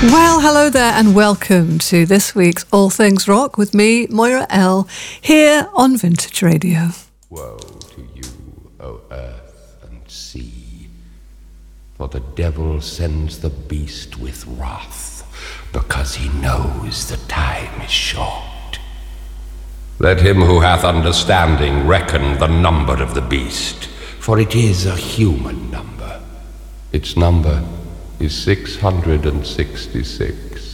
Well, hello there and welcome to this week's All Things Rock with me, Moira L, here on Vintage Radio. Woe to you, O earth and sea, for the devil sends the beast with wrath, because he knows the time is short. Let him who hath understanding reckon the number of the beast, for it is a human number. Its number is 666.